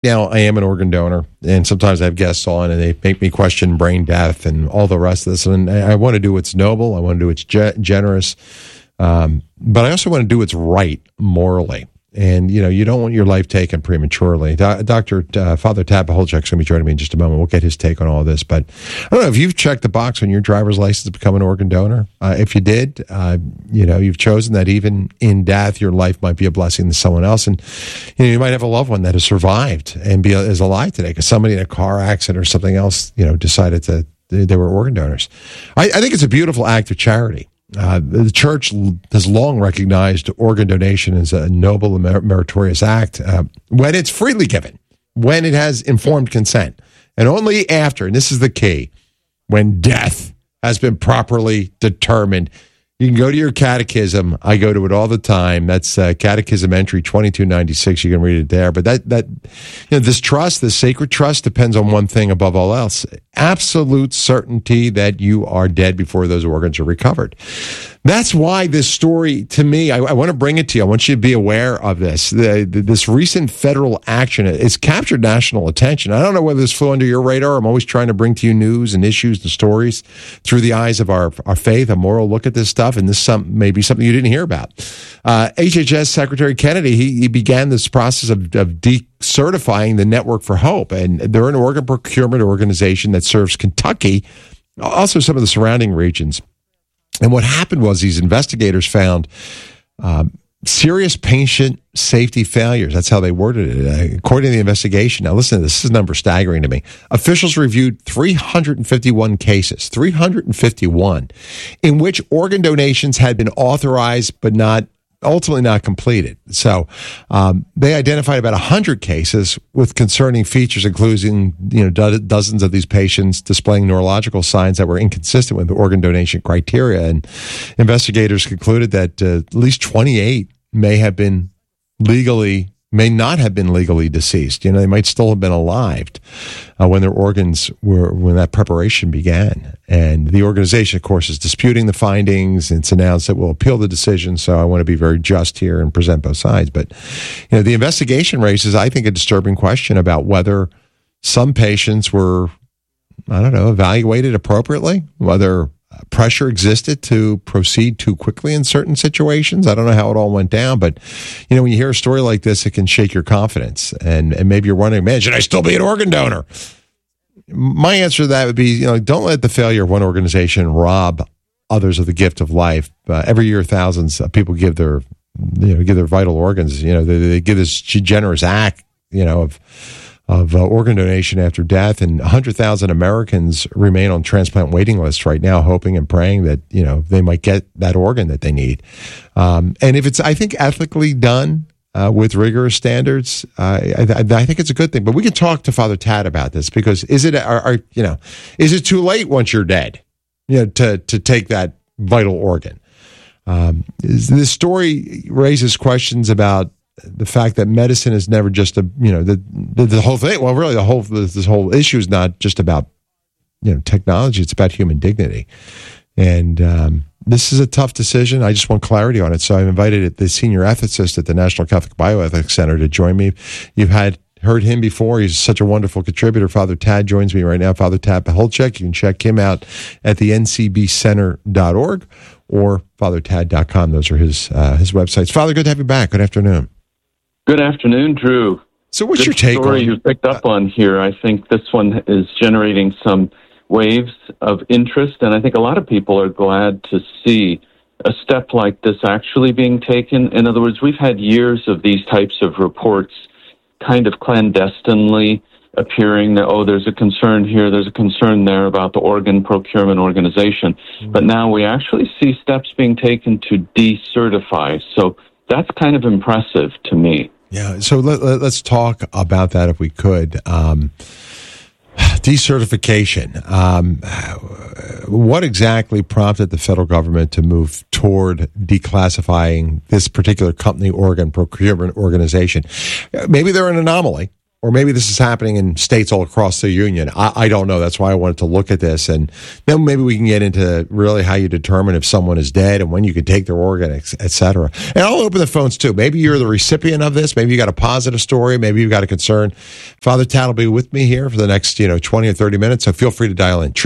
Now, I am an organ donor, and sometimes I have guests on, and they make me question brain death and all the rest of this. And I want to do what's noble. I want to do what's generous. But I also want to do what's right morally. And, you don't want your life taken prematurely. Father Tad Pacholczyk is going to be joining me in just a moment. We'll get his take on all this. But I don't know if you've checked the box on your driver's license to become an organ donor. If you did, you've chosen that even in death, your life might be a blessing to someone else. And, you might have a loved one that has survived and is alive today because somebody in a car accident or something else, decided they were organ donors. I think it's a beautiful act of charity. The church has long recognized organ donation as a noble and meritorious act when it's freely given, when it has informed consent, and only after, and this is the key, when death has been properly determined. You can go to your catechism. I go to it all the time. That's Catechism Entry 2296. You can read it there. But this trust, this sacred trust, depends on one thing above all else: absolute certainty that you are dead before those organs are recovered. That's why this story, to me, I want to bring it to you. I want you to be aware of this. This recent federal action, it's captured national attention. I don't know whether this flew under your radar. I'm always trying to bring to you news and issues and stories through the eyes of our faith, a moral look at this stuff, and this may be something you didn't hear about. HHS Secretary Kennedy, he began this process of decertifying the Network for Hope, and they're an organ procurement organization that serves Kentucky, also some of the surrounding regions. And what happened was these investigators found serious patient safety failures. That's how they worded it. According to the investigation, now listen to this. This is a number staggering to me. Officials reviewed 351 cases, 351, in which organ donations had been authorized but ultimately not completed. So they identified about 100 cases with concerning features, including dozens of these patients displaying neurological signs that were inconsistent with the organ donation criteria. And investigators concluded that at least 28 may not have been legally deceased. They might still have been alive when their organs when that preparation began. And the organization, of course, is disputing the findings. It's announced that we'll appeal the decision. So I want to be very just here and present both sides. But, the investigation raises, I think, a disturbing question about whether some patients were, evaluated appropriately, whether pressure existed to proceed too quickly in certain situations. I don't know how it all went down, but, when you hear a story like this, it can shake your confidence. And maybe you're wondering, man, should I still be an organ donor? My answer to that would be, don't let the failure of one organization rob others of the gift of life. Every year, thousands of people give their vital organs. They give this generous act, of organ donation after death, and 100,000 Americans remain on transplant waiting lists right now, hoping and praying that they might get that organ that they need. And if it's, I think, ethically done with rigorous standards, I think it's a good thing. But we can talk to Father Tad about this, because is it too late once you're dead, to take that vital organ? This story raises questions about the fact that medicine is never just the whole thing. Well, really, this whole issue is not just about technology. It's about human dignity, and this is a tough decision. I just want clarity on it. So I've invited the senior ethicist at the National Catholic Bioethics Center to join me. You've heard him before. He's such a wonderful contributor. Father Tad joins me right now. Father Tad Pacholczyk. You can check him out at the ncbcenter.org or fathertad.com. Those are his websites. Father, good to have you back. Good afternoon. Good afternoon, Drew. So what's your take on... the story you picked up on here? I think this one is generating some waves of interest, and I think a lot of people are glad to see a step like this actually being taken. In other words, we've had years of these types of reports kind of clandestinely appearing that, there's a concern here, there's a concern there about the organ procurement organization. Mm-hmm. But now we actually see steps being taken to decertify. So that's kind of impressive to me. Yeah, so let's talk about that if we could. Decertification. What exactly prompted the federal government to move toward declassifying this particular company organ procurement organization? Maybe they're an anomaly. or maybe this is happening in states all across the union. I don't know. That's why I wanted to look at this. And then maybe we can get into really how you determine if someone is dead and when you can take their organ, et cetera. And I'll open the phones too. Maybe you're the recipient of this. Maybe you got a positive story. Maybe you've got a concern. Father Tad will be with me here for the next 20 or 30 minutes. So feel free to dial in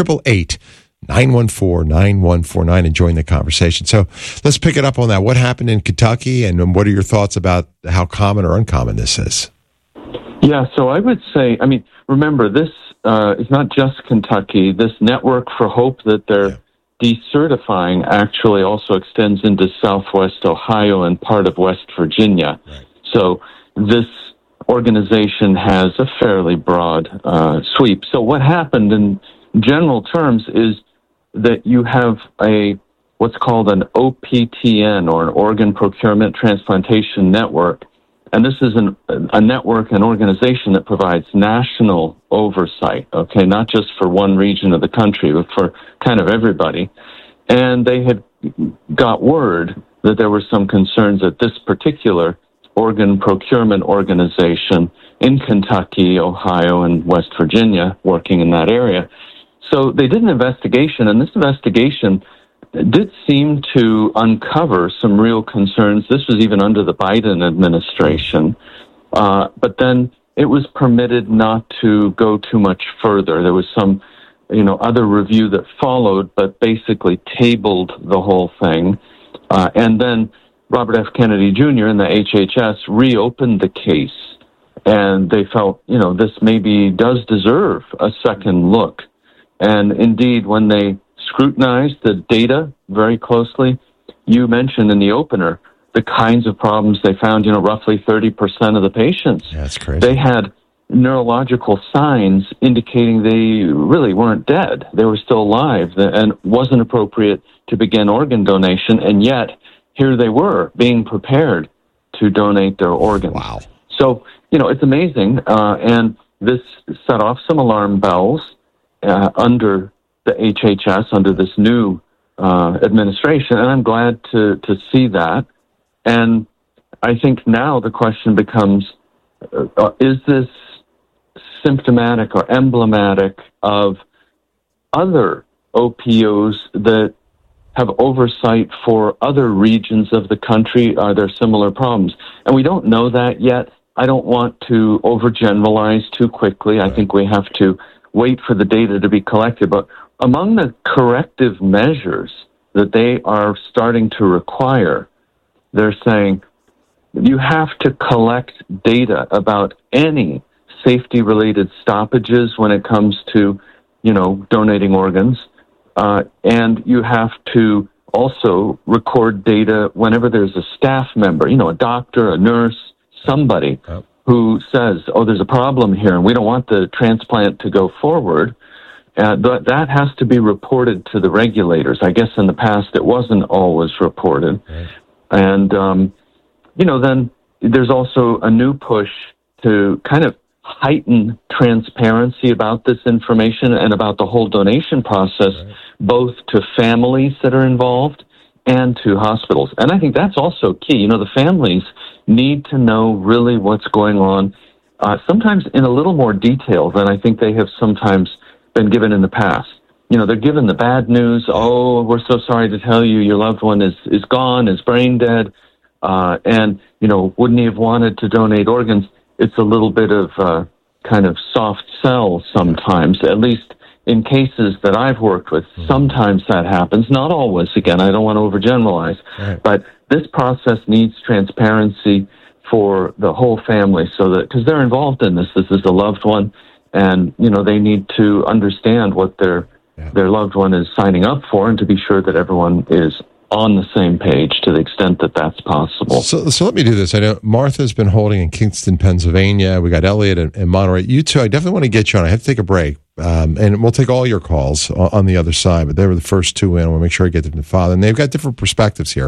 888-914-9149 and join the conversation. So let's pick it up on that. What happened in Kentucky, and what are your thoughts about how common or uncommon this is? Yeah, so I would say, remember, this is not just Kentucky. This Network for Hope that they're decertifying actually also extends into Southwest Ohio and part of West Virginia. Right. So this organization has a fairly broad sweep. So what happened in general terms is that you have what's called an OPTN, or an Organ Procurement Transplantation Network. And this is a network, an organization that provides national oversight, okay, not just for one region of the country, but for kind of everybody. And they had got word that there were some concerns at this particular organ procurement organization in Kentucky, Ohio, and West Virginia, working in that area. So they did an investigation, and this investigation did seem to uncover some real concerns. This was even under the Biden administration. But then it was permitted not to go too much further. There was some, other review that followed, but basically tabled the whole thing. And then Robert F. Kennedy Jr. and the HHS reopened the case, and they felt, this maybe does deserve a second look. And indeed, when they scrutinized the data very closely, you mentioned in the opener the kinds of problems they found. Roughly 30% of the patients, that's crazy, they had neurological signs indicating they really weren't dead. They were still alive, and it wasn't appropriate to begin organ donation. And yet, here they were being prepared to donate their organs. Wow. So, it's amazing. And this set off some alarm bells under the HHS, under this new administration, and I'm glad to see that. And I think now the question becomes, is this symptomatic or emblematic of other OPOs that have oversight for other regions of the country? Are there similar problems? And we don't know that yet. I don't want to overgeneralize too quickly. I think we have to wait for the data to be collected. But among the corrective measures that they are starting to require, they're saying you have to collect data about any safety-related stoppages when it comes to, donating organs. And you have to also record data whenever there's a staff member, a doctor, a nurse, somebody who says, there's a problem here and we don't want the transplant to go forward. That has to be reported to the regulators. I guess in the past it wasn't always reported. Right. And, then there's also a new push to kind of heighten transparency about this information and about the whole donation process, both to families that are involved and to hospitals. And I think that's also key. The families need to know really what's going on, sometimes in a little more detail than I think they have sometimes been given in the past. They're given the bad news. Oh, we're so sorry to tell you your loved one is gone, is brain dead, and, wouldn't he have wanted to donate organs? It's a little bit of kind of soft sell sometimes, at least in cases that I've worked with. Sometimes that happens, not always. Again, I don't want to overgeneralize, but this process needs transparency for the whole family, so that, because they're involved in this is a loved one, and they need to understand what their loved one is signing up for, and to be sure that everyone is on the same page to the extent that that's possible. So let me do this. I know Martha's been holding in Kingston, Pennsylvania. We got Elliot in Monterey. You two, I definitely want to get you on. I have to take a break, and we'll take all your calls on the other side, but they were the first two in. I want to make sure I get them to Father, and they've got different perspectives here.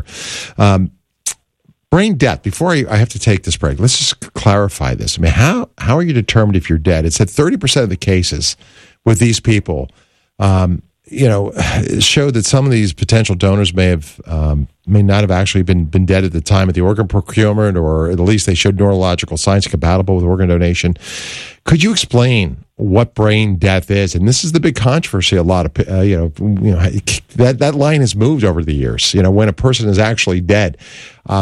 Brain death. Before I have to take this break, let's just clarify this. How are you determined if you're dead? It's at 30% of the cases with these people, showed that some of these potential donors may have may not have actually been dead at the time of the organ procurement, or at least they showed neurological signs compatible with organ donation. Could you explain what brain death is? And this is the big controversy. A lot of that line has moved over the years. When a person is actually dead, how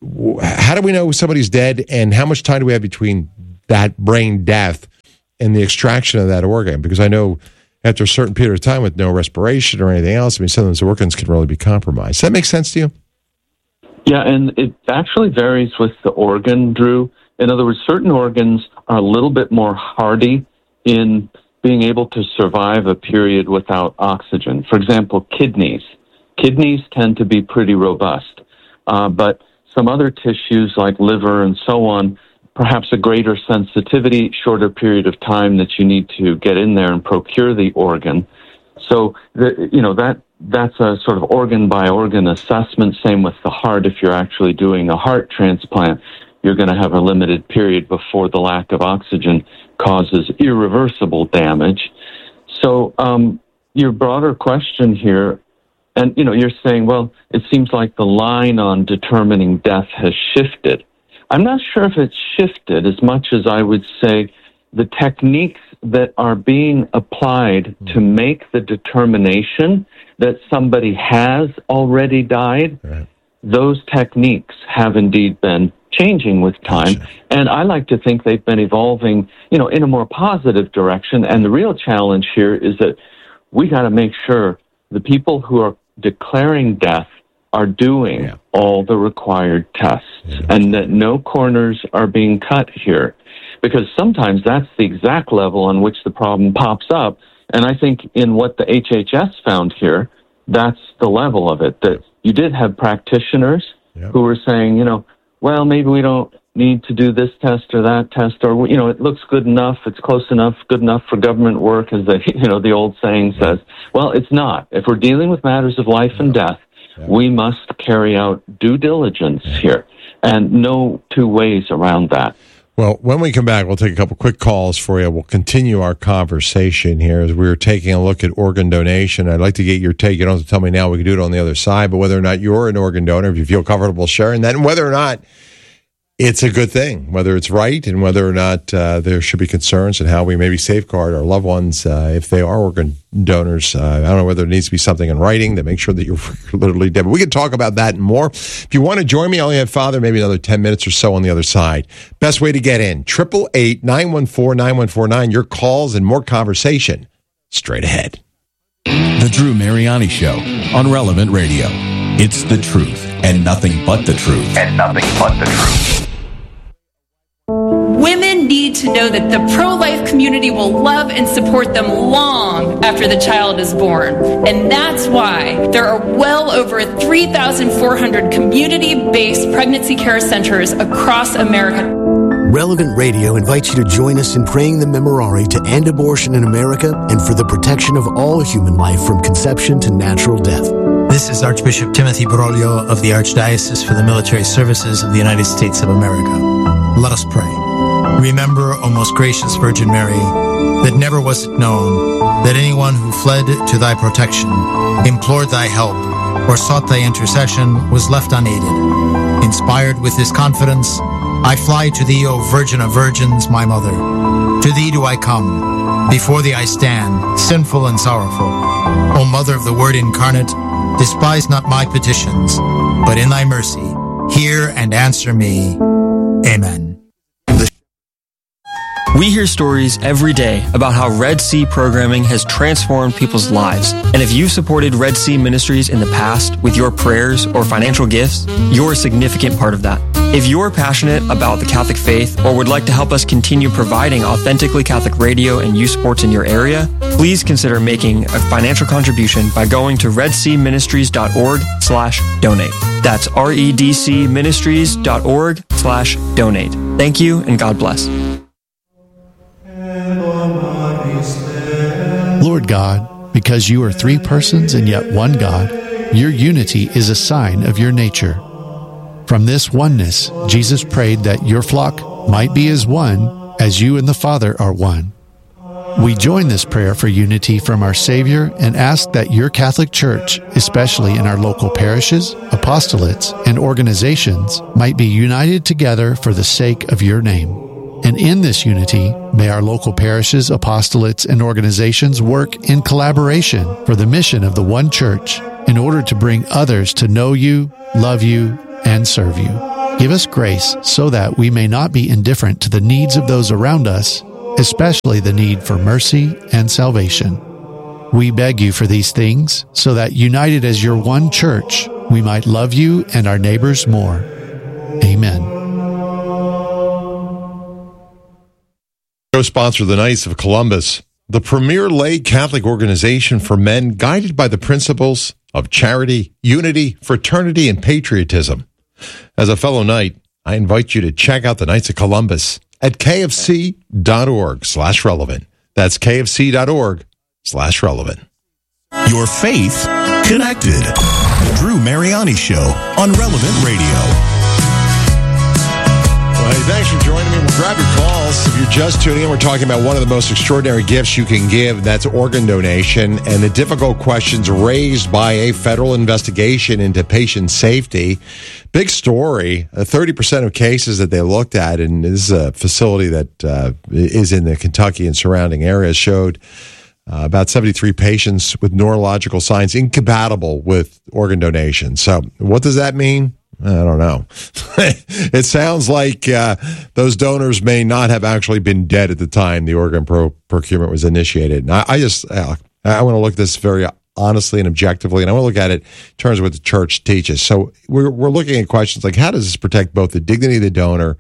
do we know somebody's dead, and how much time do we have between that brain death and the extraction of that organ? Because I know after a certain period of time with no respiration or anything else, some of those organs can really be compromised. Does that make sense to you? Yeah, and it actually varies with the organ, Drew. In other words, certain organs are a little bit more hardy in being able to survive a period without oxygen. For example, kidneys. Kidneys tend to be pretty robust, but some other tissues like liver and so on, perhaps a greater sensitivity, shorter period of time that you need to get in there and procure the organ. So, that's a sort of organ-by-organ assessment. Same with the heart. If you're actually doing a heart transplant, you're going to have a limited period before the lack of oxygen causes irreversible damage. So your broader question here, and, you're saying, well, it seems like the line on determining death has shifted. I'm not sure if it's shifted as much as I would say the techniques that are being applied to make the determination that somebody has already died, right, those techniques have indeed been changing with time. Gotcha. And I like to think they've been evolving, in a more positive direction. And the real challenge here is that we got to make sure the people who are declaring death are doing all the required tests, and that no corners are being cut here. Because sometimes that's the exact level on which the problem pops up. And I think in what the HHS found here, that's the level of it, that you did have practitioners who were saying, well, maybe we don't need to do this test or that test, or, it looks good enough, it's close enough, good enough for government work, as the old saying says. Well, it's not. If we're dealing with matters of life and death, we must carry out due diligence here, and no two ways around that. Well, when we come back, we'll take a couple quick calls for you. We'll continue our conversation here as we're taking a look at organ donation. I'd like to get your take. You don't have to tell me now. We can do it on the other side, but whether or not you're an organ donor, if you feel comfortable sharing that, and whether or not it's a good thing, whether it's right, and whether or not there should be concerns and how we maybe safeguard our loved ones if they are organ donors. I don't know whether there needs to be something in writing to make sure that you're literally dead. But we can talk about that and more. If you want to join me, I only have Father, maybe another 10 minutes or so on the other side. Best way to get in, 888-914-9149. Your calls and more conversation straight ahead. The Drew Mariani Show on Relevant Radio. It's the truth and nothing but the truth. Women need to know that the pro-life community will love and support them long after the child is born. And that's why there are well over 3,400 community-based pregnancy care centers across America. Relevant Radio invites you to join us in praying the Memorare to end abortion in America and for the protection of all human life from conception to natural death. This is Archbishop Timothy Broglio of the Archdiocese for the Military Services of the United States of America. Let us pray. Remember, O most gracious Virgin Mary, that never was it known that anyone who fled to thy protection, implored thy help, or sought thy intercession was left unaided. Inspired with this confidence, I fly to thee, O Virgin of Virgins, my Mother. To thee do I come. Before thee I stand, sinful and sorrowful. O Mother of the Word incarnate, despise not my petitions, but in thy mercy, hear and answer me. Amen. We hear stories every day about how Red Sea programming has transformed people's lives. And if you've supported Red Sea Ministries in the past with your prayers or financial gifts, you're a significant part of that. If you're passionate about the Catholic faith or would like to help us continue providing authentically Catholic radio and youth sports in your area, please consider making a financial contribution by going to redseaministries.org/donate. That's redcministries.org/donate. Thank you and God bless. Lord God, because you are three persons and yet one God, your unity is a sign of your nature. From this oneness, Jesus prayed that your flock might be as one, as you and the Father are one. We join this prayer for unity from our Savior and ask that your Catholic Church, especially in our local parishes, apostolates, and organizations, might be united together for the sake of your name. And in this unity, may our local parishes, apostolates, and organizations work in collaboration for the mission of the one Church in order to bring others to know you, love you, and serve you. Give us grace so that we may not be indifferent to the needs of those around us, especially the need for mercy and salvation. We beg you for these things so that, united as your one Church, we might love you and our neighbors more. Amen. Co-sponsor the Knights of Columbus, the premier lay Catholic organization for men guided by the principles of charity, unity, fraternity, and patriotism. As a fellow Knight, I invite you to check out the Knights of Columbus at kfc.org/relevant. That's kfc.org/relevant. Your faith connected. The Drew Mariani Show on Relevant Radio. Well, hey, thanks for joining me. We'll grab your calls. If you're just tuning in, we're talking about one of the most extraordinary gifts you can give. That's organ donation and the difficult questions raised by a federal investigation into patient safety. Big story. 30% of cases that they looked at, and this is a facility that is in the Kentucky and surrounding areas, showed about 73 patients with neurological signs incompatible with organ donation. So what does that mean? I don't know. It sounds like those donors may not have actually been dead at the time the organ procurement was initiated. And I want to look at this very honestly and objectively, and I want to look at it in terms of what the Church teaches. So we're looking at questions like, how does this protect both the dignity of the donor?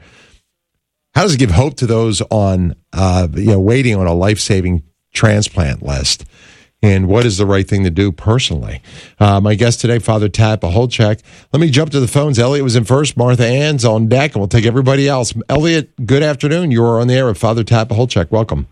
How does it give hope to those on waiting on a life-saving transplant list? And what is the right thing to do personally? My guest today, Father Tat Pacholczyk. Let me jump to the phones. Elliot was in first. Martha Ann's on deck, and we'll take everybody else. Elliot, good afternoon. You are on the air with Father Tat Pacholczyk. Welcome.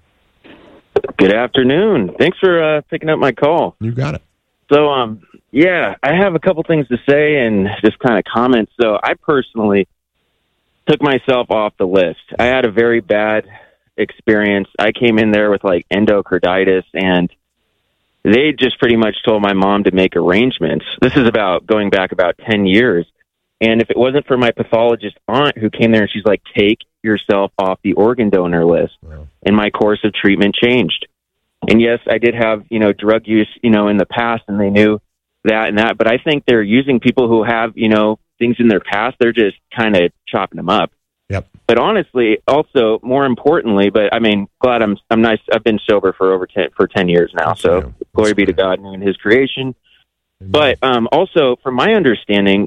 Good afternoon. Thanks for picking up my call. You got it. So, I have a couple things to say and just kind of comments. So I personally took myself off the list. I had a very bad experience. I came in there with like endocarditis, and they just pretty much told my mom to make arrangements. This is going back about 10 years. And if it wasn't for my pathologist aunt who came there and she's like, take yourself off the organ donor list. Wow. And my course of treatment changed. And yes, I did have, drug use, in the past, and they knew that and that. But I think they're using people who have, things in their past. They're just kind of chopping them up. Yep. But honestly, also more importantly, glad I'm nice. I've been sober for 10 years now. That's so glory be to God and His creation. Amen. But also, from my understanding,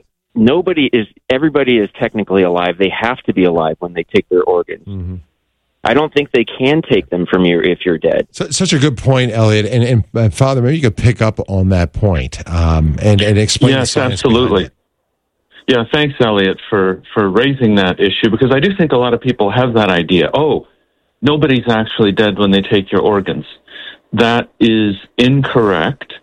everybody is technically alive. They have to be alive when they take their organs. Mm-hmm. I don't think they can take them from you if you're dead. Such a good point, Elliot. And Father, maybe you could pick up on that point and explain. Yes, absolutely. Yeah, thanks, Elliot, for raising that issue, because I do think a lot of people have that idea. Oh, nobody's actually dead when they take your organs. That is incorrect.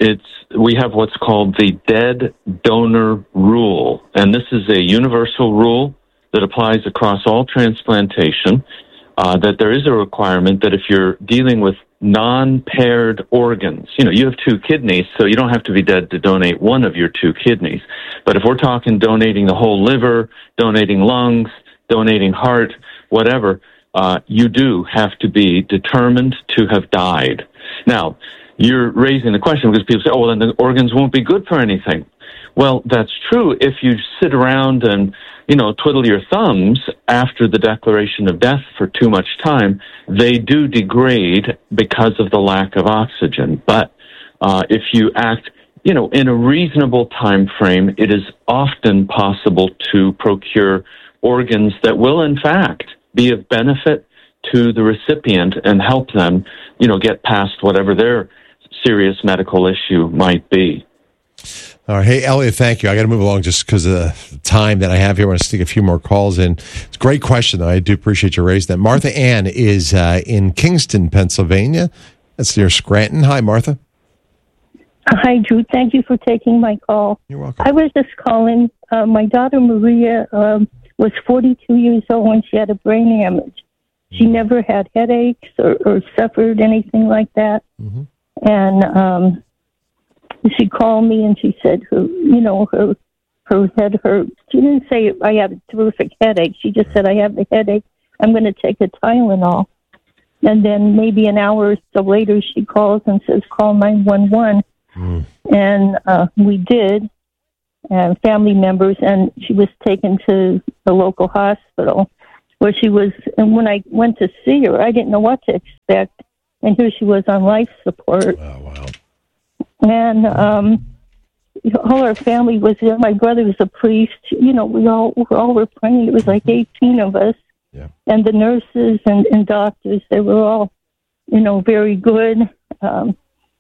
We have what's called the dead donor rule, and this is a universal rule that applies across all transplantation, that there is a requirement that if you're dealing with non-paired organs, you have two kidneys, so you don't have to be dead to donate one of your two kidneys. But if we're talking donating the whole liver, donating lungs, donating heart, whatever, you do have to be determined to have died. Now, you're raising the question because people say, oh, well, then the organs won't be good for anything. Well, that's true if you sit around and, twiddle your thumbs after the declaration of death for too much time. They do degrade because of the lack of oxygen. But if you act, in a reasonable time frame, it is often possible to procure organs that will, in fact, be of benefit to the recipient and help them, get past whatever their serious medical issue might be. All right. Hey, Elliot, thank you. I got to move along just because of the time that I have here. I want to stick a few more calls in. It's a great question, though. I do appreciate you raising that. Martha Ann is in Kingston, Pennsylvania. That's near Scranton. Hi, Martha. Hi, Drew. Thank you for taking my call. You're welcome. I was just calling. My daughter, Maria, was 42 years old when she had a brain damage. She never had headaches or suffered anything like that. Mm-hmm. And she called me and she said her head hurt. She didn't say I have a terrific headache. She just said I have a headache. I'm going to take a Tylenol. And then maybe an hour or so later, she calls and says, call 911. And we did, family members, and she was taken to the local hospital where she was. And when I went to see her, I didn't know what to expect. And here she was on life support. Oh, wow. And all our family was there. My brother was a priest. We all were praying. It was like 18 of us. Yeah. And the nurses and doctors, they were all, very good. And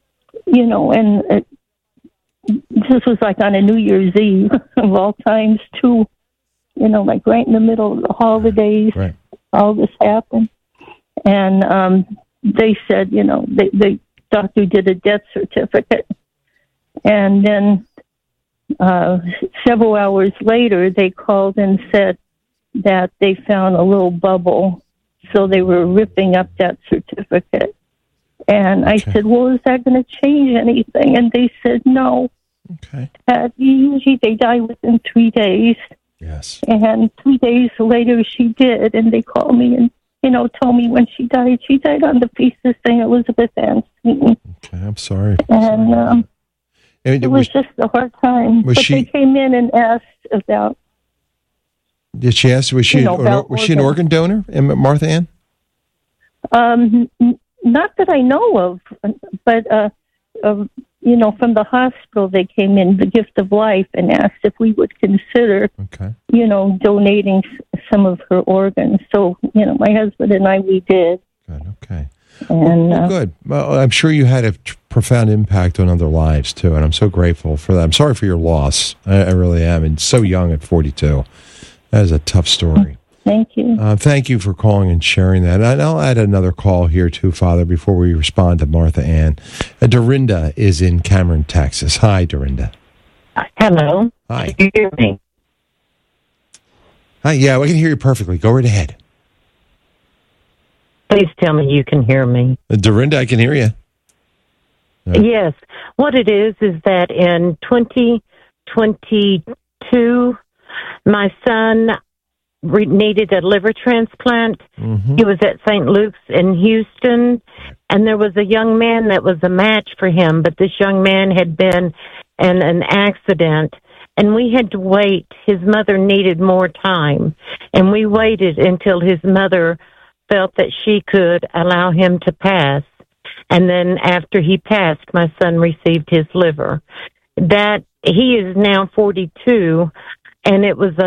this was like on a New Year's Eve of all times, too. Like right in the middle of the holidays, right. All this happened. And they said, the doctor did a death certificate. And then several hours later, they called and said that they found a little bubble. So they were ripping up that certificate. And I said, well, is that going to change anything? And they said, no. Okay. Usually they die within 3 days. Yes. And 3 days later she did. And they called me and, told me when she died. She died on the feast of St. Elizabeth Ann Seton. Okay, I'm sorry. And it was just a hard time. But they came in and asked about... Did she ask? Was she an organ donor, Martha Ann? Not that I know of, but from the hospital they came in, the Gift of Life, and asked if we would consider, donating some of her organs. So, my husband and I, we did. Good. Okay. And good. Well, I'm sure you had a profound impact on other lives too, and I'm so grateful for that. I'm sorry for your loss. I really am, and so young at 42. That is a tough story. Thank you. Thank you for calling and sharing that. And I'll add another call here too, Father, before we respond to Martha Ann. Dorinda is in Cameron, Texas. Hi, Dorinda. Hello. Hi. Can you hear me? Hi. Yeah, we can hear you perfectly. Go right ahead. Please tell me you can hear me. Dorinda, I can hear you. Yes. What it is that in 2022, my son needed a liver transplant. Mm-hmm. He was at St. Luke's in Houston, and there was a young man that was a match for him, but this young man had been in an accident, and we had to wait. His mother needed more time, and we waited until his mother felt that she could allow him to pass. And then after he passed, my son received his liver. That he is now 42, and it was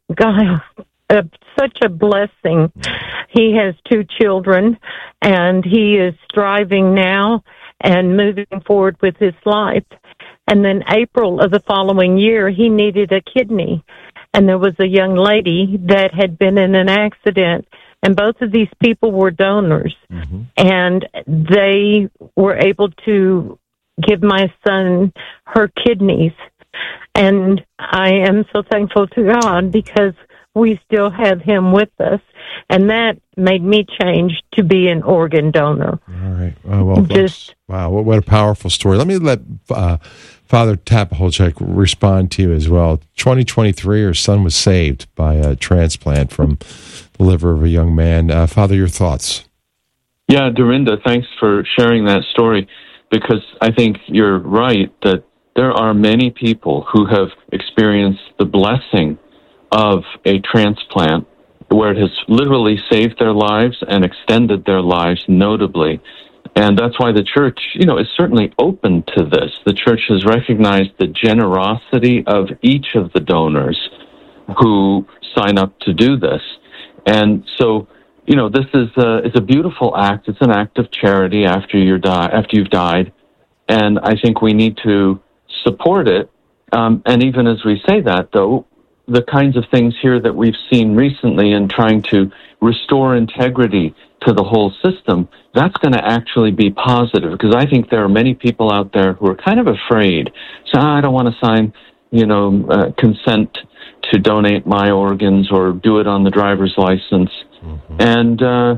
such a blessing. He has 2 children, and he is striving now and moving forward with his life. And then April of the following year, he needed a kidney. And there was a young lady that had been in an accident, and both of these people were donors. Mm-hmm. And they were able to give my son her kidneys. And I am so thankful to God because we still have him with us. And that made me change to be an organ donor. All right. Wow, what a powerful story. Let me let Father Tapolchek respond to you as well. 2023, her son was saved by a transplant from the liver of a young man. Father, your thoughts? Yeah, Dorinda, thanks for sharing that story, because I think you're right that there are many people who have experienced the blessing of a transplant where it has literally saved their lives and extended their lives notably. And that's why the church, is certainly open to this. The church has recognized the generosity of each of the donors who sign up to do this. And so, this is a beautiful act. It's an act of charity after you've died. And I think we need to support it. And even as we say that, though, the kinds of things here that we've seen recently in trying to restore integrity to the whole system, that's going to actually be positive, because I think there are many people out there who are kind of afraid. So I don't want to sign, consent to donate my organs or do it on the driver's license. Mm-hmm. And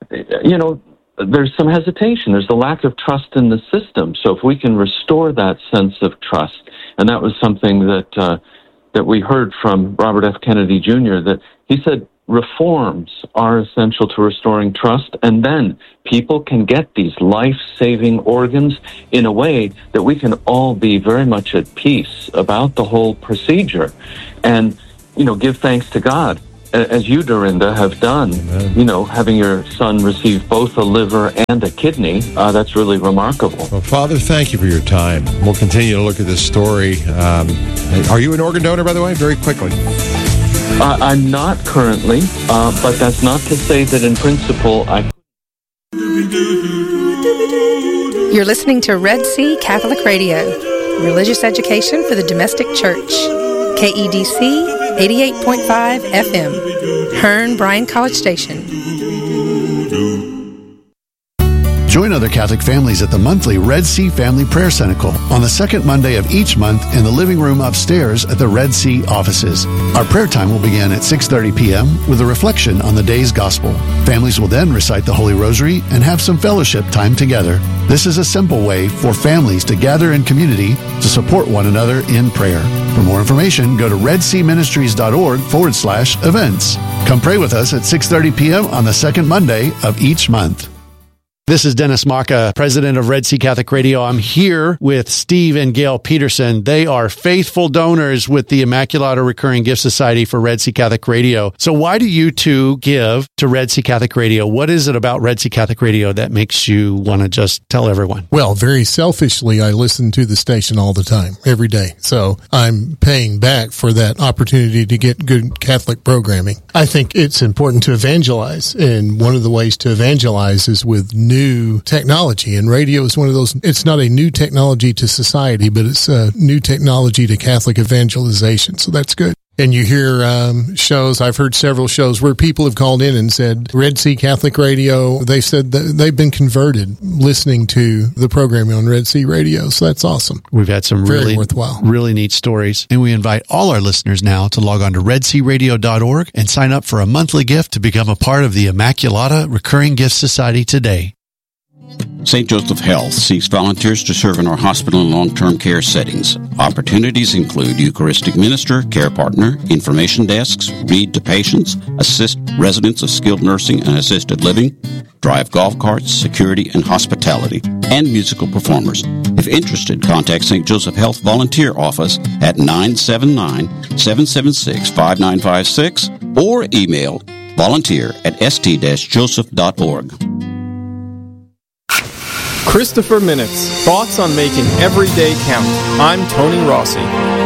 there's some hesitation. There's a lack of trust in the system. So if we can restore that sense of trust, and that was something that we heard from Robert F. Kennedy Jr., that he said reforms are essential to restoring trust, and then people can get these life-saving organs in a way that we can all be very much at peace about the whole procedure and, give thanks to God, as you, Dorinda, have done. Amen. Having your son receive both a liver and a kidney, that's really remarkable. Well, Father, thank you for your time. We'll continue to look at this story. Are you an organ donor, by the way? Very quickly. I'm not currently, but that's not to say that in principle I... You're listening to Red Sea Catholic Radio, religious education for the domestic church. KEDC 88.5 FM, Hearn Bryan College Station. Join other Catholic families at the monthly Red Sea Family Prayer Cenacle on the second Monday of each month in the living room upstairs at the Red Sea offices. Our prayer time will begin at 6:30 p.m. with a reflection on the day's gospel. Families will then recite the Holy Rosary and have some fellowship time together. This is a simple way for families to gather in community to support one another in prayer. For more information, go to redseaministries.org/events. Come pray with us at 6:30 p.m. on the second Monday of each month. This is Dennis Maka, president of Red Sea Catholic Radio. I'm here with Steve and Gail Peterson. They are faithful donors with the Immaculata Recurring Gift Society for Red Sea Catholic Radio. So why do you two give to Red Sea Catholic Radio? What is it about Red Sea Catholic Radio that makes you want to just tell everyone? Well, very selfishly, I listen to the station all the time, every day. So I'm paying back for that opportunity to get good Catholic programming. I think it's important to evangelize, and one of the ways to evangelize is with new technology, and radio is one of those. It's not a new technology to society, but it's a new technology to Catholic evangelization, so that's good. And you hear shows, I've heard several shows where people have called in and said, Red Sea Catholic Radio, they said that they've been converted listening to the programming on Red Sea Radio, so that's awesome. We've had some really worthwhile, really neat stories, and we invite all our listeners now to log on to redsearadio.org and sign up for a monthly gift to become a part of the Immaculata Recurring Gift Society today. St. Joseph Health seeks volunteers to serve in our hospital and long-term care settings. Opportunities include Eucharistic minister, care partner, information desks, read to patients, assist residents of skilled nursing and assisted living, drive golf carts, security and hospitality, and musical performers. If interested, contact St. Joseph Health Volunteer Office at 979-776-5956 or email volunteer@st-joseph.org. Christopher Minutes, thoughts on making every day count. I'm Tony Rossi.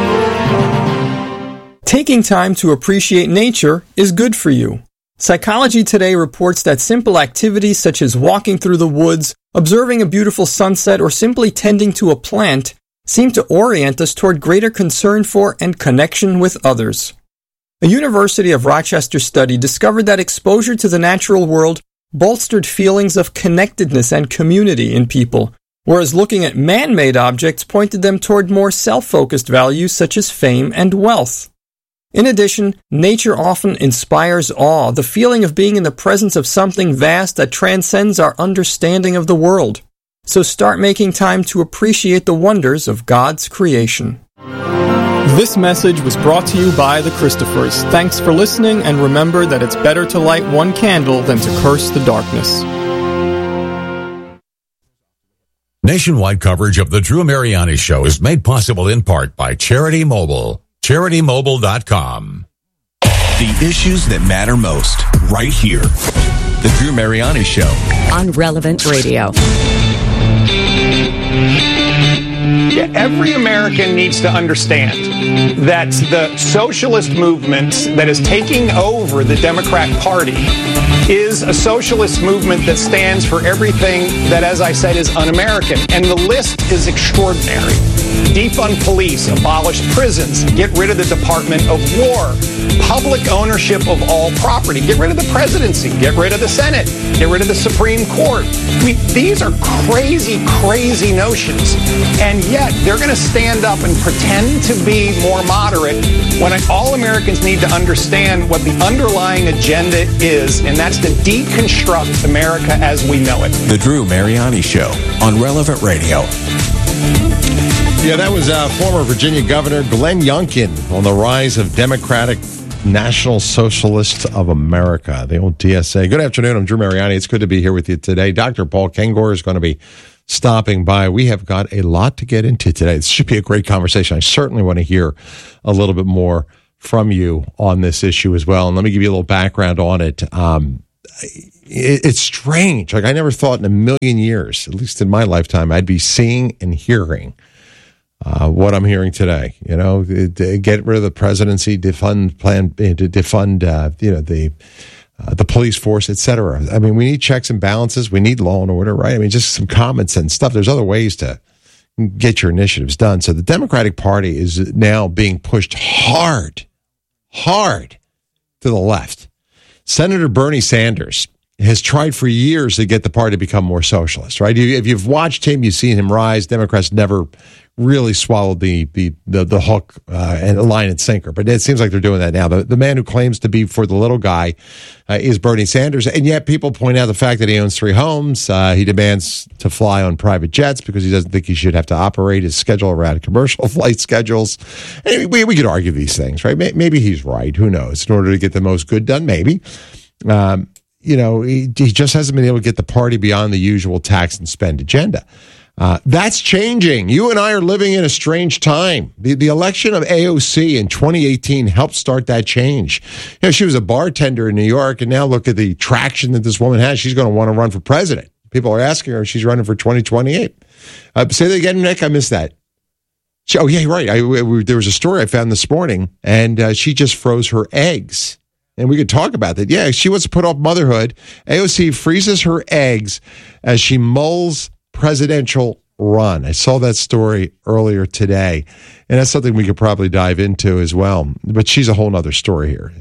Taking time to appreciate nature is good for you. Psychology Today reports that simple activities such as walking through the woods, observing a beautiful sunset, or simply tending to a plant seem to orient us toward greater concern for and connection with others. A University of Rochester study discovered that exposure to the natural world bolstered feelings of connectedness and community in people, whereas looking at man-made objects pointed them toward more self-focused values such as fame and wealth. In addition, nature often inspires awe, the feeling of being in the presence of something vast that transcends our understanding of the world. So start making time to appreciate the wonders of God's creation. This message was brought to you by the Christophers. Thanks for listening, and remember that it's better to light one candle than to curse the darkness. Nationwide coverage of the Drew Mariani Show is made possible in part by Charity Mobile. CharityMobile.com. The issues that matter most, right here. The Drew Mariani Show. On Relevant Radio. Yeah, every American needs to understand that the socialist movement that is taking over the Democrat Party is a socialist movement that stands for everything that, as I said, is un-American. And the list is extraordinary. defund police, abolish prisons, get rid of the Department of War, public ownership of all property, get rid of the presidency, get rid of the Senate, get rid of the Supreme Court. I mean, these are crazy, crazy notions. And yet they're going to stand up and pretend to be more moderate when all Americans need to understand what the underlying agenda is, and that's to deconstruct America as we know it. The Drew Mariani Show on Relevant Radio. Yeah, that was former Virginia Governor Glenn Youngkin on the rise of Democratic National Socialists of America, the old DSA. Good afternoon. I'm Drew Mariani. It's good to be here with you today. Dr. Paul Kengor is going to be stopping by. We have got a lot to get into today. This should be a great conversation. I certainly want to hear a little bit more from you on this issue as well. And let me give you a little background on it. It's strange. Like, I never thought in a million years, at least in my lifetime, I'd be seeing and hearing what I'm hearing today. You know, get rid of the presidency, defund the police force, etc. I mean, we need checks and balances. We need law and order, right? I mean, just some common sense stuff. There's other ways to get your initiatives done. So the Democratic Party is now being pushed hard to the left. Senator Bernie Sanders has tried for years to get the party to become more socialist, right? If you've watched him, you've seen him rise. Democrats never really swallowed the hook and line and sinker, but it seems like they're doing that now. The man who claims to be for the little guy is Bernie Sanders, and yet people point out the fact that he owns 3 homes. He demands to fly on private jets because he doesn't think he should have to operate his schedule around commercial flight schedules. And we could argue these things, right? Maybe he's right. Who knows? In order to get the most good done, maybe. You know, he just hasn't been able to get the party beyond the usual tax and spend agenda. That's changing. You and I are living in a strange time. The election of AOC in 2018 helped start that change. You know, she was a bartender in New York, and now look at the traction that this woman has. She's going to want to run for president. People are asking her if she's running for 2028. Say that again, Nick. I missed that. Oh, yeah, you're right. There was a story I found this morning, and she just froze her eggs. And we could talk about that. Yeah, she wants to put off motherhood. AOC freezes her eggs as she mulls presidential run. I saw that story earlier today, and that's something we could probably dive into as well. But she's a whole other story here.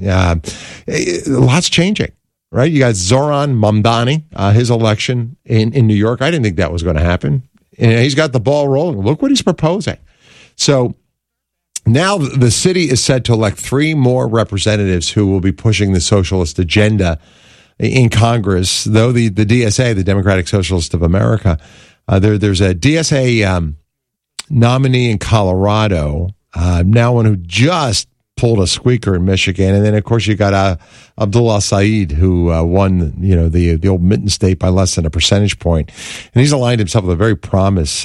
Lots changing, right? You got Zoran Mamdani, his election in New York. I didn't think that was going to happen. And he's got the ball rolling. Look what he's proposing. So now the city is set to elect 3 more representatives who will be pushing the socialist agenda in Congress, though the DSA, the Democratic Socialists of America, there's a DSA nominee in Colorado, now one who just pulled a squeaker in Michigan, and then of course you got Abdullah Saeed, who won the old Mitten State by less than a percentage point, and he's aligned himself with a very prominent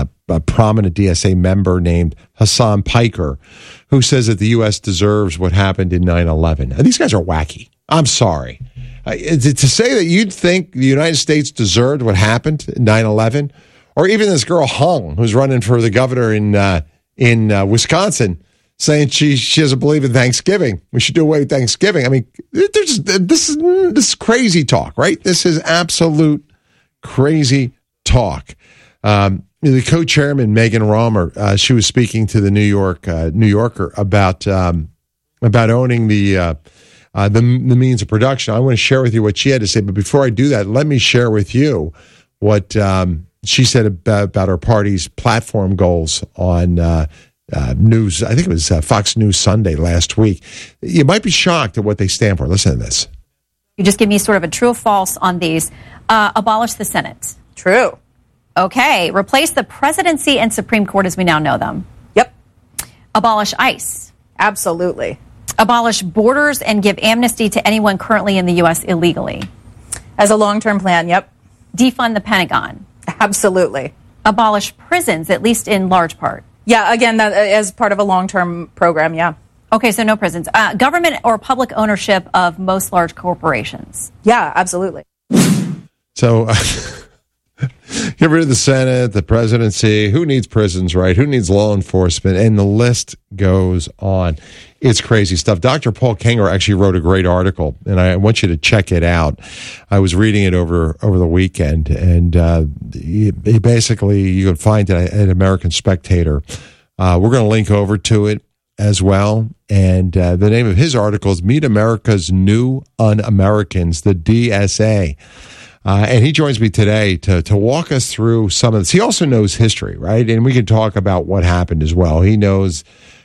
DSA member named Hassan Piker, who says that the U.S. deserves what happened in 9/11. These guys are wacky. I'm sorry. To say that you'd think the United States deserved what happened in 9/11, or even this girl Hung, who's running for the governor in Wisconsin, saying she doesn't believe in Thanksgiving. We should do away with Thanksgiving. I mean, this is crazy talk, right? This is absolute crazy talk. The co-chairman Megan Romer, she was speaking to the New Yorker about owning the means of production. I want to share with you what she had to say, but before I do that, let me share with you what she said about our party's platform goals on news. I think it was Fox News Sunday last week. You might be shocked at what they stand for. Listen to this. You just give me sort of a true or false on these. Abolish the Senate. True. Okay. Replace the presidency and Supreme Court as we now know them. Yep. Abolish ICE. Absolutely. Abolish borders and give amnesty to anyone currently in the U.S. illegally. As a long-term plan, yep. Defund the Pentagon. Absolutely. Abolish prisons, at least in large part. Yeah, again, that as part of a long-term program, yeah. Okay, so no prisons. Government or public ownership of most large corporations. Yeah, absolutely. So get rid of the Senate, the presidency. Who needs prisons, right? Who needs law enforcement? And the list goes on. It's crazy stuff. Dr. Paul Kengor actually wrote a great article, and I want you to check it out. I was reading it over the weekend, and he basically, you can find it at American Spectator We're going to link over to it as well. And the name of his article is Meet America's New Un-Americans, the DSA. And he joins me today to walk us through some of this. He also knows history, right? And we can talk about what happened as well. He knows,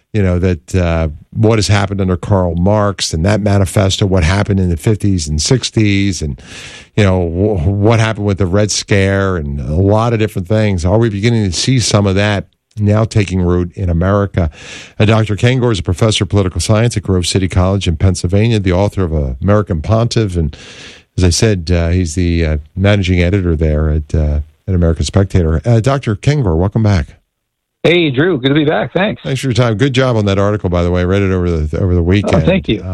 that what has happened under Karl Marx and that manifesto, what happened in the 50s and 60s, and, what happened with the Red Scare and a lot of different things. Are we beginning to see some of that now taking root in America? Dr. Kengor is a professor of political science at Grove City College in Pennsylvania, the author of American Pontiff, and as I said, he's the managing editor there at American Spectator. Dr. Kengor, welcome back. Hey, Drew. Good to be back. Thanks. Thanks for your time. Good job on that article, by the way. I read it over the weekend. Oh, thank you.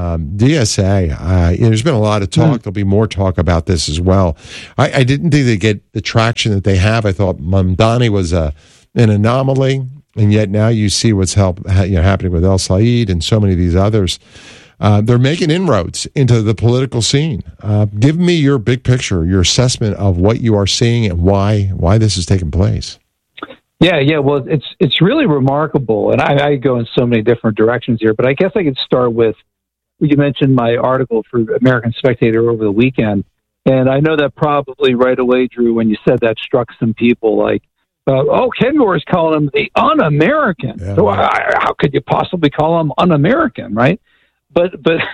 DSA, there's been a lot of talk. There'll be more talk about this as well. I didn't think they get the traction that they have. I thought Mamdani was an anomaly, and yet now you see what's happening with El Said and so many of these others. They're making inroads into the political scene. Give me your big picture, your assessment of what you are seeing and why this is taking place. Yeah. Well, it's really remarkable, and I go in so many different directions here. But I guess I could start with, you mentioned my article for American Spectator over the weekend, and I know that probably right away, Drew, when you said that, struck some people like, Kengor is calling him the un-American. Yeah, so how could you possibly call him un-American, right? But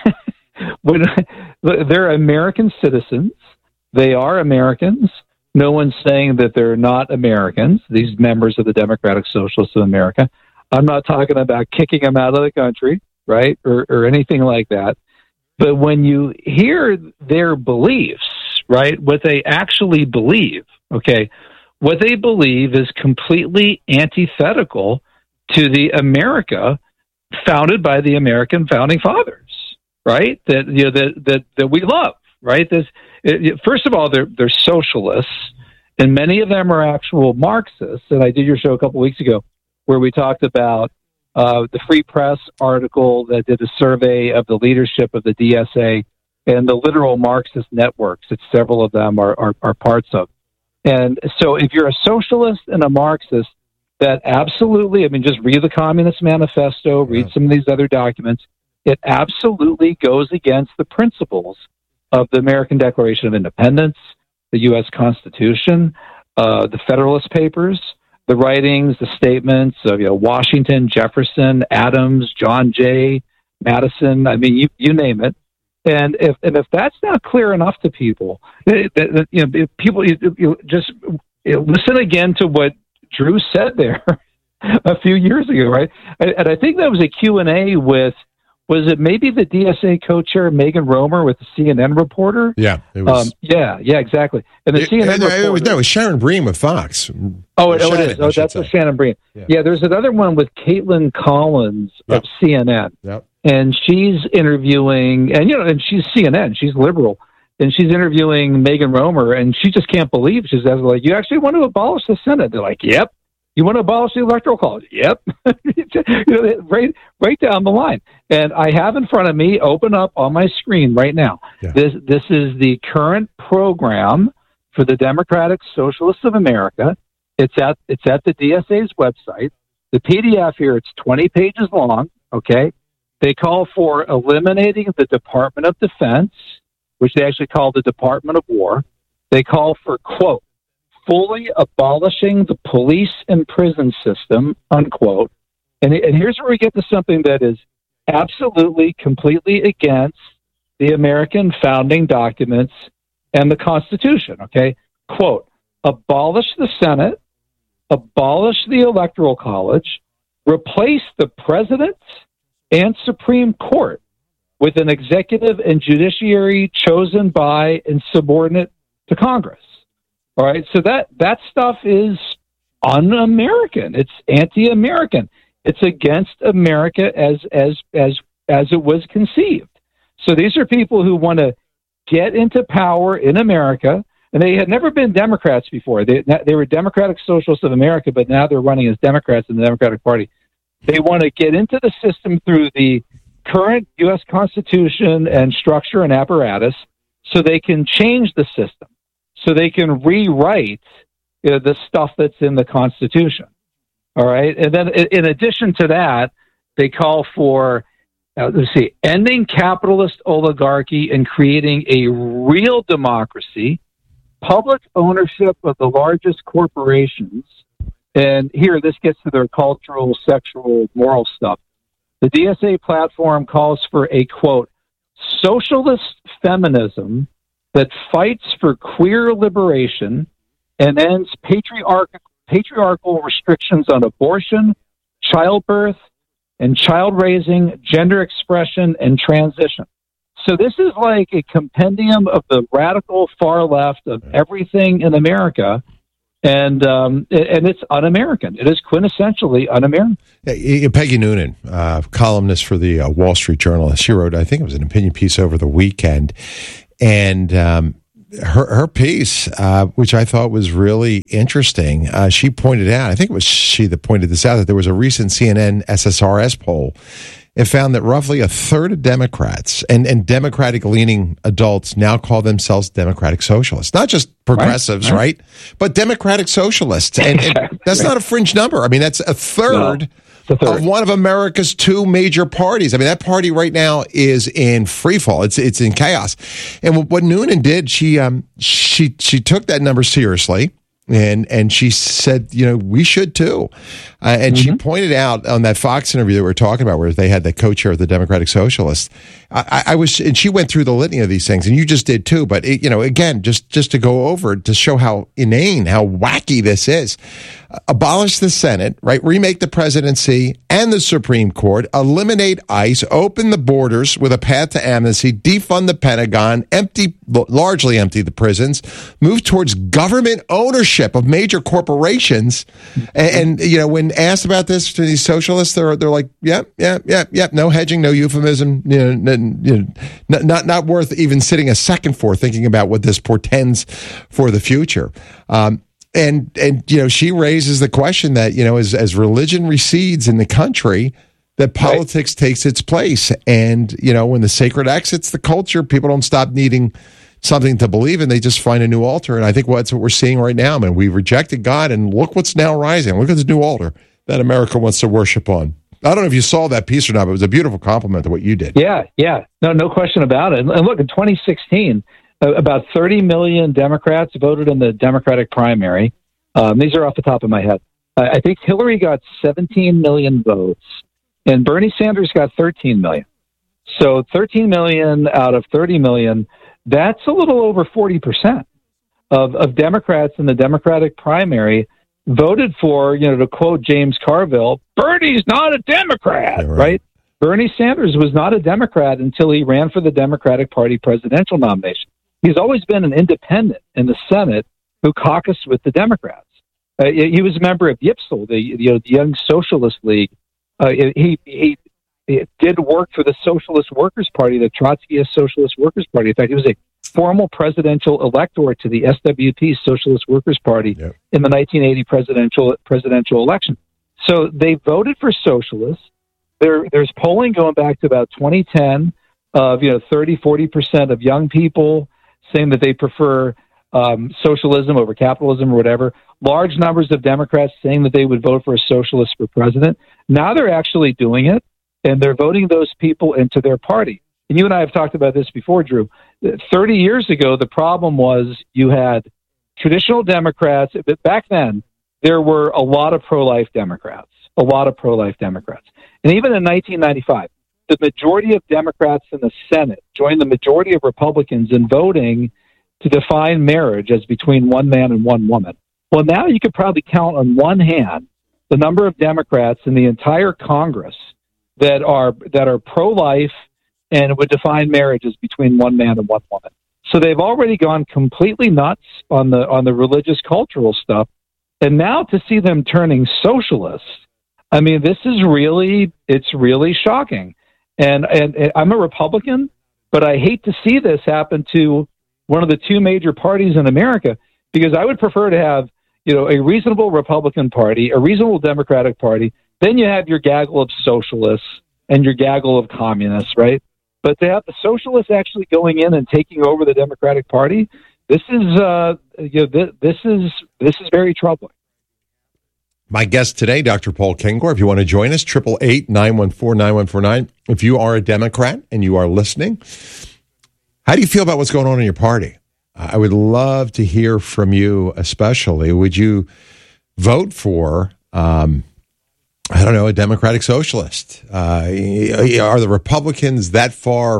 when they're American citizens, they are Americans. No one's saying that they're not Americans, these members of the Democratic Socialists of America. I'm not talking about kicking them out of the country, right, or anything like that. But when you hear their beliefs, right, what they actually believe, okay, what they believe is completely antithetical to the America founded by the American founding fathers, right? That we love, right? First of all, they're socialists, and many of them are actual Marxists. And I did your show a couple weeks ago where we talked about the Free Press article that did a survey of the leadership of the DSA and the literal Marxist networks that several of them are parts of. And so if you're a socialist and a Marxist, that absolutely, just read the Communist Manifesto, read some of these other documents. It absolutely goes against the principles of the American Declaration of Independence, the U.S. Constitution, the Federalist Papers, the writings, the statements of Washington, Jefferson, Adams, John Jay, Madison. You name it. And if that's not clear enough to people, people just listen again to what Drew said there a few years ago, right? And I think that was a Q&A with, was it maybe the DSA co-chair Megan Romer with the CNN reporter? Yeah, it was. Yeah, exactly. And the CNN reporter. It was Sharon Bream of Fox. It is. Oh, that's with Shannon Bream. Yeah, there's another one with Caitlin Collins of CNN. Yep. And she's interviewing, and she's CNN, she's liberal, and she's interviewing Megan Romer, and she just can't believe. She's like, you actually want to abolish the Senate? They're like, yep. You want to abolish the Electoral College? Yep. right down the line. And I have in front of me, open up on my screen right now. Yeah. This is the current program for the Democratic Socialists of America. It's at the DSA's website. The PDF here, it's 20 pages long, okay? They call for eliminating the Department of Defense, which they actually call the Department of War. They call for, quote, fully abolishing the police and prison system, unquote. And here's where we get to something that is absolutely, completely against the American founding documents and the Constitution, okay? Quote, abolish the Senate, abolish the Electoral College, replace the President and Supreme Court with an executive and judiciary chosen by and subordinate to Congress. All right, so that stuff is un-American. It's anti-American. It's against America as it was conceived. So these are people who want to get into power in America, and they had never been Democrats before. They were Democratic Socialists of America, but now they're running as Democrats in the Democratic Party. They want to get into the system through the current U.S. Constitution and structure and apparatus so they can change the system, so they can rewrite the stuff that's in the Constitution. All right. And then in addition to that, they call for, ending capitalist oligarchy and creating a real democracy, public ownership of the largest corporations. And here, this gets to their cultural, sexual, moral stuff. The DSA platform calls for a, quote, socialist feminism that fights for queer liberation and ends patriarchal restrictions on abortion, childbirth, and child raising, gender expression, and transition. So this is like a compendium of the radical far left of everything in America. And it's un-American. It is quintessentially un-American. Peggy Noonan, columnist for the Wall Street Journal, she wrote, I think it was an opinion piece over the weekend, and her piece, which I thought was really interesting, she pointed out, I think it was she that pointed this out, that there was a recent CNN SSRS poll. It found that roughly a third of Democrats and Democratic-leaning adults now call themselves Democratic Socialists. Not just progressives, right? But Democratic Socialists. And that's not a fringe number. I mean, that's a third of one of America's two major parties. I mean, that party right now is in free fall. It's in chaos. And what Noonan did, she took that number seriously. And she said, we should too. And she pointed out on that Fox interview that we were talking about, where they had the co-chair of the Democratic Socialists. And she went through the litany of these things, and you just did too. But again, just to go over to show how inane, how wacky this is. Abolish the Senate, right? Remake the presidency and the Supreme Court. Eliminate ICE. Open the borders with a path to amnesty. Defund the Pentagon. Largely empty the prisons. Move towards government ownership of major corporations. And when asked about this to these socialists, they're like, yep. No hedging, no euphemism. Not worth even sitting a second for, thinking about what this portends for the future. And she raises the question that, as religion recedes in the country, that politics takes its place. And, when the sacred exits the culture, people don't stop needing something to believe in. They just find a new altar. And I think that's what we're seeing right now. I mean, we rejected God, and look what's now rising. Look at this new altar that America wants to worship on. I don't know if you saw that piece or not, but it was a beautiful compliment to what you did. Yeah. No question about it. And look, in 2016, about 30 million Democrats voted in the Democratic primary. These are off the top of my head. I think Hillary got 17 million votes, and Bernie Sanders got 13 million. So 13 million out of 30 million, that's a little over 40% of Democrats in the Democratic primary voted for, to quote James Carville, Bernie's not a Democrat, Yeah, right? Bernie Sanders was not a Democrat until he ran for the Democratic Party presidential nomination. He's always been an independent in the Senate who caucused with the Democrats. He was a member of YPSL, the Young Socialist League. He did work for the Socialist Workers' Party, the Trotskyist Socialist Workers' Party. In fact, he was a formal presidential elector to the SWP, Socialist Workers' Party, in the 1980 presidential election. So they voted for socialists. There's polling going back to about 2010 of 30-40% of young people saying that they prefer socialism over capitalism or whatever. Large numbers of Democrats saying that they would vote for a socialist for president. Now they're actually doing it, and they're voting those people into their party. And you and I have talked about this before, Drew. 30 years ago, the problem was you had traditional Democrats, but back then there were a lot of pro-life Democrats. And even in 1995, the majority of Democrats in the Senate joined the majority of Republicans in voting to define marriage as between one man and one woman. Well, now you could probably count on one hand the number of Democrats in the entire Congress that are pro-life and would define marriage as between one man and one woman. So they've already gone completely nuts on the religious cultural stuff. And now to see them turning socialists, I mean, it's really shocking. And I'm a Republican, but I hate to see this happen to one of the two major parties in America, because I would prefer to have, a reasonable Republican Party, a reasonable Democratic Party. Then you have your gaggle of socialists and your gaggle of communists, right? But to have the socialists actually going in and taking over the Democratic Party, this is very troubling. My guest today, Dr. Paul Kengor. If you want to join us, 888-914-9149. If you are a Democrat and you are listening, how do you feel about what's going on in your party? I would love to hear from you, especially. Would you vote for, a Democratic Socialist? Are the Republicans that far,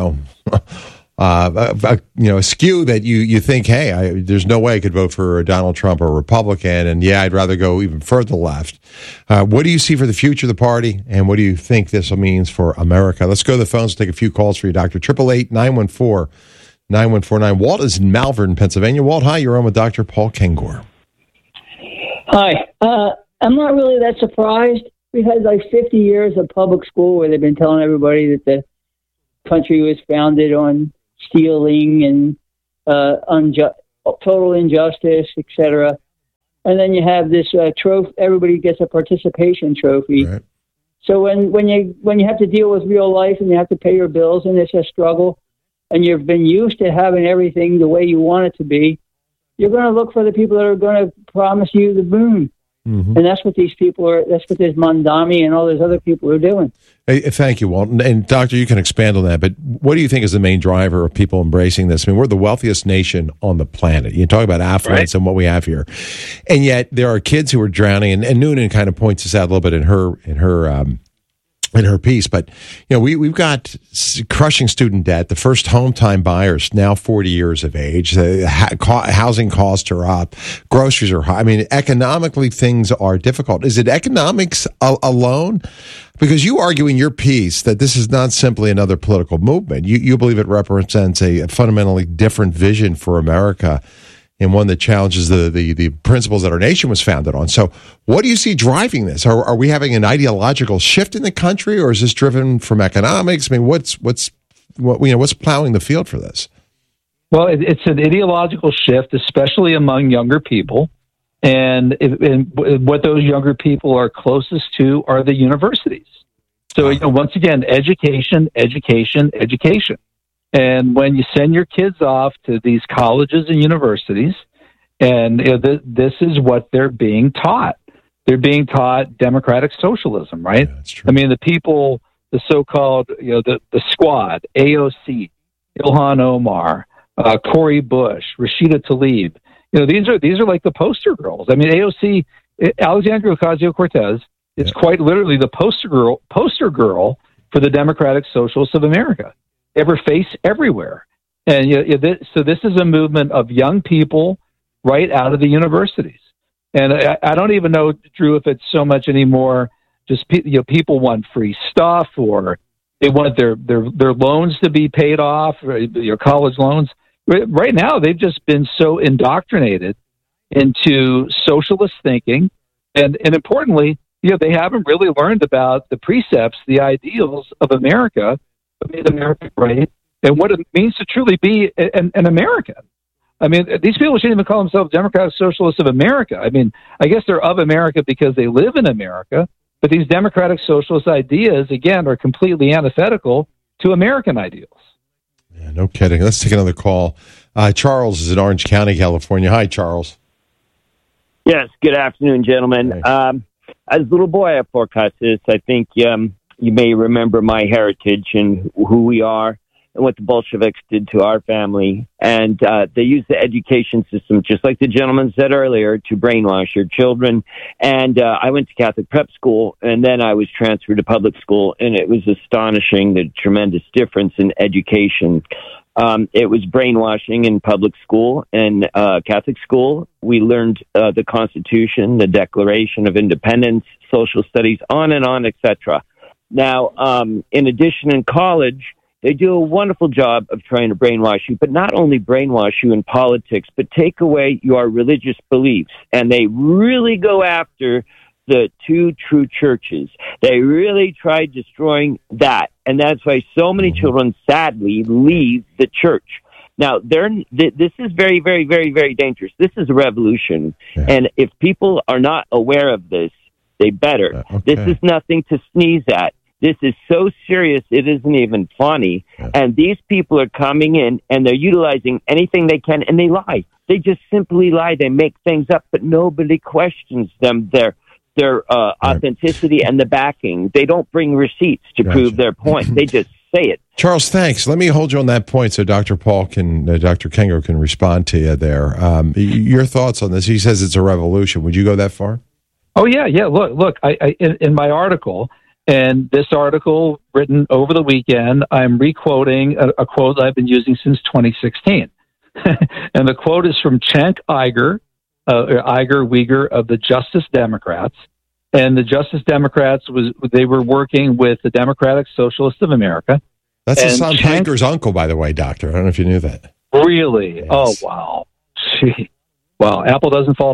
askew that you think, hey, there's no way I could vote for Donald Trump or a Republican, and I'd rather go even further left. What do you see for the future of the party, and what do you think this means for America? Let's go to the phones, take a few calls for you, Doctor. 888-914-9149. Walt is in Malvern, Pennsylvania. Walt, hi, you're on with Dr. Paul Kengor. Hi. I'm not really that surprised. We've had 50 years of public school where they've been telling everybody that the country was founded on stealing and total injustice, etc. And then you have this trophy. Everybody gets a participation trophy. Right. So when you have to deal with real life and you have to pay your bills and it's a struggle, and you've been used to having everything the way you want it to be, you're going to look for the people that are going to promise you the moon. Mm-hmm. And that's what these people are. That's what this Mondami and all those other people are doing. Hey, thank you, Walt. And Doctor, you can expand on that. But what do you think is the main driver of people embracing this? I mean, we're the wealthiest nation on the planet. You talk about affluence and what we have here, and yet there are kids who are drowning. And Noonan kind of points this out a little bit in her piece, but we've got crushing student debt. The first home time buyers now 40 years of age. Housing costs are up. Groceries are high. I mean, economically things are difficult. Is it economics alone? Because you argue in your piece that this is not simply another political movement. You believe it represents a fundamentally different vision for America, and one that challenges the principles that our nation was founded on. So what do you see driving this? Are we having an ideological shift in the country, or is this driven from economics? I mean, what's plowing the field for this? Well, it's an ideological shift, especially among younger people. And what those younger people are closest to are the universities. So, once again, education. And when you send your kids off to these colleges and universities, and this is what they're being taught. They're being taught democratic socialism, right? Yeah, that's true. I mean, the people, the so-called, the squad, AOC, Ilhan Omar, Cori Bush, Rashida Tlaib. These are like the poster girls. I mean, AOC, Alexandria Ocasio-Cortez, is quite literally the poster girl for the Democratic Socialists of America. Ever face everywhere. And so this is a movement of young people right out of the universities. And I don't even know, Drew, if it's so much anymore just people want free stuff, or they want their loans to be paid off, or your college loans. Right now, they've just been so indoctrinated into socialist thinking. And importantly, they haven't really learned about the precepts, the ideals of America, made America great, and what it means to truly be an American. I mean, these people shouldn't even call themselves Democratic Socialists of America. I mean, I guess they're of America because they live in America, but these Democratic Socialist ideas, again, are completely antithetical to American ideals. Yeah, no kidding. Let's take another call. Charles is in Orange County, California. Hi, Charles. Yes, good afternoon, gentlemen. Hey. As a little boy at Fort Custis, I think you may remember my heritage and who we are and what the Bolsheviks did to our family. And they used the education system, just like the gentleman said earlier, to brainwash your children. And I went to Catholic prep school, and then I was transferred to public school, and it was astonishing, the tremendous difference in education. It was brainwashing in public school and Catholic school. We learned the Constitution, the Declaration of Independence, social studies, on and on, etc. Now, in addition, in college, they do a wonderful job of trying to brainwash you, but not only brainwash you in politics, but take away your religious beliefs. And they really go after the two true churches. They really try destroying that. And that's why so many children, sadly, leave the church. Now, this is very, very, very, very dangerous. This is a revolution. Yeah. And if people are not aware of this, they better. Okay. This is nothing to sneeze at. This is so serious, it isn't even funny. Yeah. And these people are coming in, and they're utilizing anything they can, and they lie. They just simply lie. They make things up, but nobody questions them. They're their authenticity and the backing. They don't bring receipts to prove their point. They just say it. Charles, thanks. Let me hold you on that point so Dr. Kengo can respond to you there. Your thoughts on this? He says it's a revolution. Would you go that far? Oh, yeah. Look, I in my article, and this article written over the weekend, I'm re-quoting a quote I've been using since 2016. And the quote is from Cenk Uygur of the Justice Democrats. And the Justice Democrats they were working with the Democratic Socialists of America. That's Hassan Piker's uncle, by the way, Doctor. I don't know if you knew that. Really? Yes. Oh, wow. Gee. Well, apple doesn't fall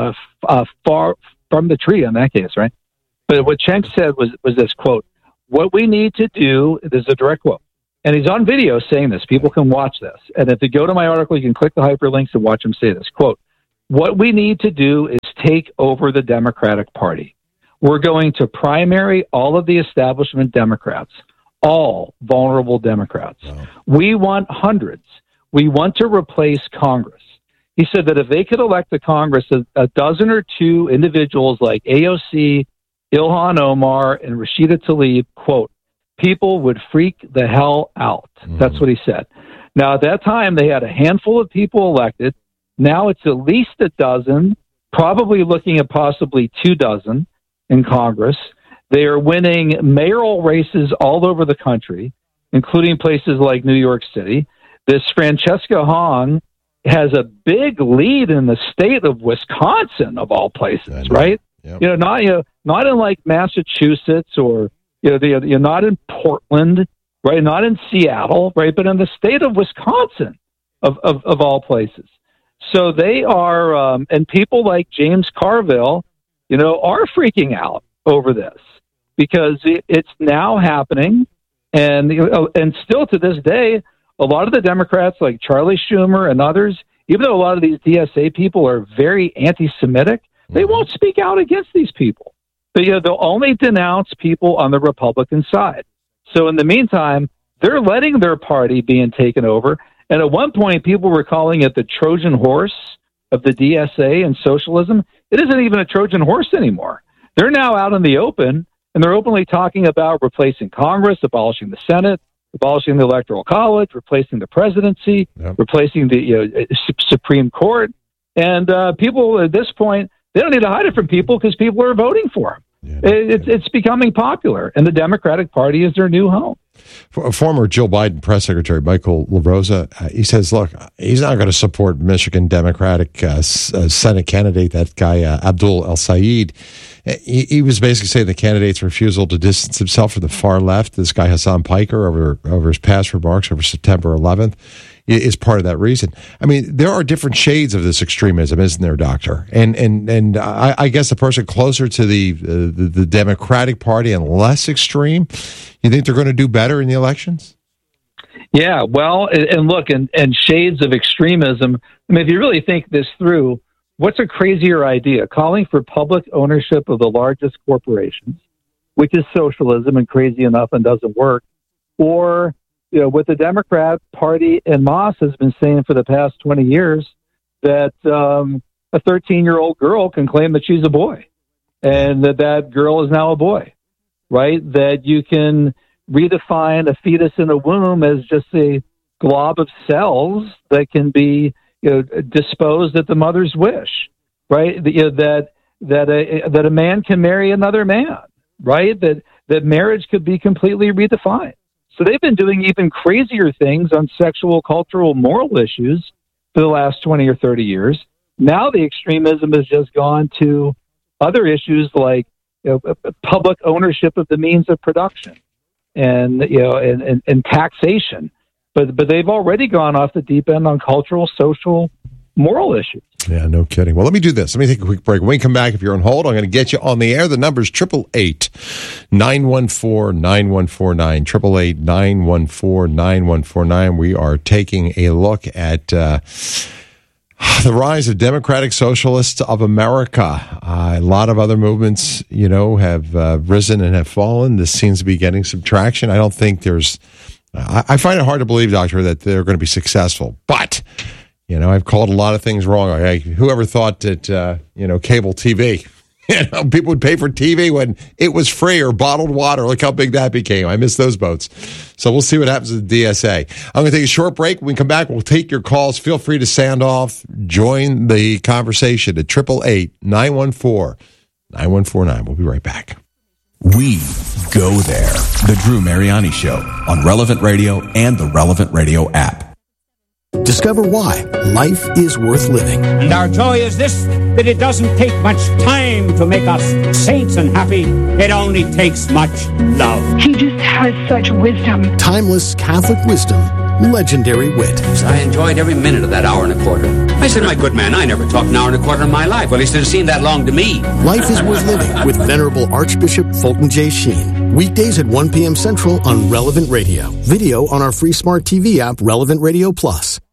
far from the tree in that case, right? But what Cenk said was this quote, what we need to do, this is a direct quote, and he's on video saying this. People can watch this. And if you go to my article, you can click the hyperlinks and watch him say this. Quote, what we need to do is take over the Democratic Party. We're going to primary all of the establishment Democrats, all vulnerable Democrats. Wow. We want hundreds. We want to replace Congress. He said that if they could elect to Congress a dozen or two individuals like AOC, Ilhan Omar, and Rashida Tlaib, quote, people would freak the hell out. Mm-hmm. That's what he said. Now, at that time, they had a handful of people elected. Now it's at least a dozen, probably looking at possibly 24 in Congress. They are winning mayoral races all over the country, including places like New York City. This Francesca Hong has a big lead in the state of Wisconsin, of all places, right? Yep. Not in like Massachusetts or you're not in Portland, right? Not in Seattle, right? But in the state of Wisconsin, of all places. So they are, and people like James Carville, are freaking out over this because it's now happening, and still to this day, a lot of the Democrats like Charlie Schumer and others, even though a lot of these DSA people are very anti-Semitic, they won't speak out against these people. But they'll only denounce people on the Republican side. So in the meantime, they're letting their party being taken over. And at one point, people were calling it the Trojan horse of the DSA and socialism. It isn't even a Trojan horse anymore. They're now out in the open, and they're openly talking about replacing Congress, abolishing the Senate, abolishing the Electoral College, replacing the presidency, replacing the Supreme Court. And people at this point, they don't need to hide it from people because people are voting for them. It's becoming popular, and the Democratic Party is their new home. Former Joe Biden press secretary Michael LaRosa, he says, look, he's not going to support Michigan Democratic Senate candidate, that guy Abdul El-Sayed. He was basically saying the candidate's refusal to distance himself from the far left, this guy Hassan Piker, over his past remarks over September 11th, is part of that reason. I mean, there are different shades of this extremism, isn't there, Doctor? And I guess the person closer to the Democratic Party and less extreme, you think they're going to do better in the elections? Yeah, well, and look, and shades of extremism. I mean, if you really think this through, what's a crazier idea? Calling for public ownership of the largest corporations, which is socialism and crazy enough and doesn't work, or what the Democrat Party and Moss has been saying for the past 20 years, that a 13-year-old girl can claim that she's a boy and that girl is now a boy, right? That you can redefine a fetus in a womb as just a glob of cells that can be disposed at the mother's wish, right? That a man can marry another man, right? That marriage could be completely redefined. So they've been doing even crazier things on sexual, cultural, moral issues for the last 20 or 30 years. Now the extremism has just gone to other issues like public ownership of the means of production and taxation. But they've already gone off the deep end on cultural, social, moral issues. Yeah, no kidding. Well, let me do this. Let me take a quick break. When we come back, if you're on hold, I'm going to get you on the air. The number's 888-914-9149. 888-914-9149. We are taking a look at the rise of Democratic Socialists of America. A lot of other movements, have risen and have fallen. This seems to be getting some traction. I don't think I find it hard to believe, Doctor, that they're going to be successful. But I've called a lot of things wrong. Whoever thought that, cable TV, People would pay for TV when it was free, or bottled water. Look how big that became. I miss those boats. So we'll see what happens with DSA. I'm going to take a short break. When we come back, we'll take your calls. Feel free to sound off. Join the conversation at 888-914-9149. We'll be right back. We go there. The Drew Mariani Show on Relevant Radio and the Relevant Radio app. Discover why life is worth living. And our joy is this, that it doesn't take much time to make us saints and happy. It only takes much love. He just has such wisdom. Timeless Catholic wisdom, legendary wit. I enjoyed every minute of that hour and a quarter. I said, my good man, I never talked an hour and a quarter in my life. Well, he said, it seemed that long to me. Life is worth living with Venerable Archbishop Fulton J. Sheen. Weekdays at 1 p.m. Central on Relevant Radio. Video on our free smart TV app, Relevant Radio Plus.